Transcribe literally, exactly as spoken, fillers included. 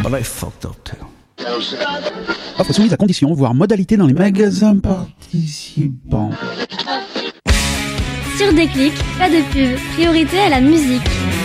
but they fucked up too. Offre soumise à conditions, voire modalité dans les magasins participants. Sur Déclic, pas de pub, priorité à la musique.